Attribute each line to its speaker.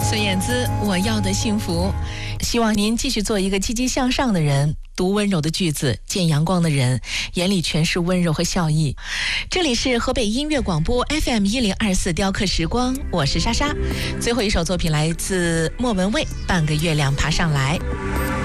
Speaker 1: 孙燕姿，我要的幸福。希望您继续做一个积极向上的人，读温柔的句子，见阳光的人，眼里全是温柔和笑意。这里是河北音乐广播 FM1024雕刻时光，我是莎莎。最后一首作品来自莫文蔚，半个月亮爬上来。